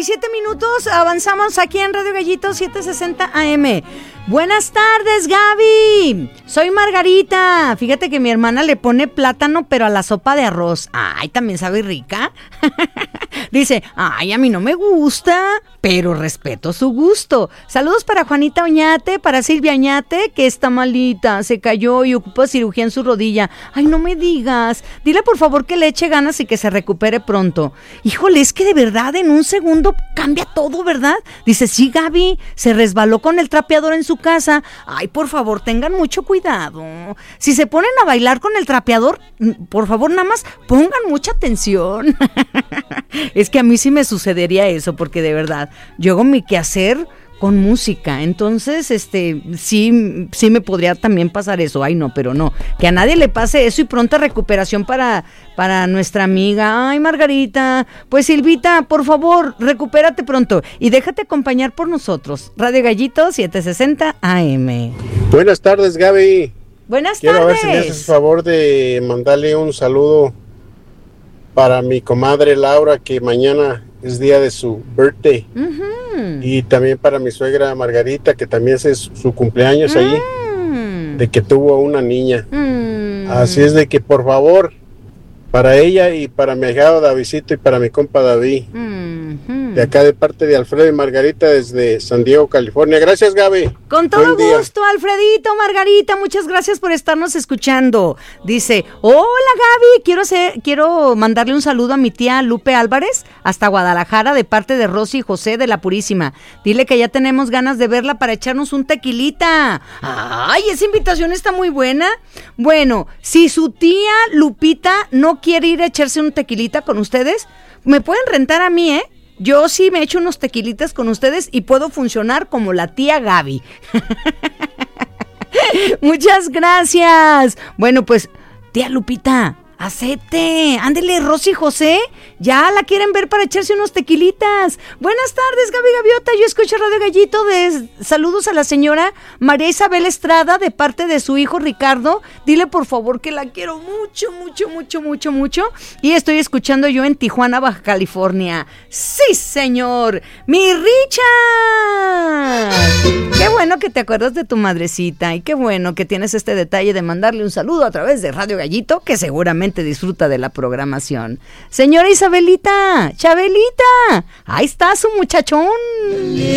17 minutos, avanzamos aquí en Radio Gallito 760 AM. Buenas tardes, Gaby. Soy Margarita. Fíjate que mi hermana le pone plátano, pero a la sopa de arroz. Ay, también sabe rica. Dice, ay, a mí no me gusta, pero respeto su gusto. Saludos para Juanita Oñate, para Silvia Oñate, que está malita, se cayó y ocupa cirugía en su rodilla. Ay, no me digas. Dile por favor que le eche ganas y que se recupere pronto. Híjole, es que de verdad en un segundo cambia todo, ¿verdad? Dice, sí, Gaby, se resbaló con el trapeador en su casa. Ay, por favor, tengan mucho cuidado. Si se ponen a bailar con el trapeador, por favor, nada más pongan mucha atención. Es que a mí sí me sucedería eso, porque de verdad, yo hago mi quehacer con música, entonces, sí me podría también pasar eso. Ay, no, pero no, que a nadie le pase eso y pronta recuperación para nuestra amiga. Ay, Margarita, pues Silvita, por favor, recupérate pronto y déjate acompañar por nosotros. Radio Gallito 760 AM. Buenas tardes, Gaby. Buenas Quiero tardes. ver si me haces el favor de mandarle un saludo para mi comadre Laura, que mañana es día de su birthday. Y también para mi suegra Margarita, que también es su cumpleaños ahí, de que tuvo una niña. Así es de que por favor, para ella y para mi ahijado Davidcito y para mi compa David, de acá de parte de Alfredo y Margarita desde San Diego, California. Gracias, Gaby. Con todo gusto, Alfredito, Margarita, muchas gracias por estarnos escuchando. Dice, hola Gaby, quiero mandarle un saludo a mi tía Lupe Álvarez hasta Guadalajara de parte de Rosy y José de La Purísima. Dile que ya tenemos ganas de verla para echarnos un tequilita. Ay, esa invitación está muy buena. Bueno, si su tía Lupita no quiere ir a echarse un tequilita con ustedes, me pueden rentar a mí, ¿eh? Yo sí me echo unos tequilitas con ustedes y puedo funcionar como la tía Gaby. Muchas gracias. Bueno, pues, tía Lupita, acepte. Ándele, Rosy y José, ya la quieren ver para echarse unos tequilitas. Buenas tardes, Gaby Gaviota. Yo escucho Radio Gallito. Saludos a la señora María Isabel Estrada de parte de su hijo Ricardo. Dile por favor que la quiero mucho, mucho, mucho, mucho, mucho. Y estoy escuchando yo en Tijuana, Baja California. Sí, señor. Mi Richard. Qué bueno que te acuerdas de tu madrecita y qué bueno que tienes este detalle de mandarle un saludo a través de Radio Gallito, que seguramente disfruta de la programación. Señora Isabelita, Chabelita, ahí está su muchachón.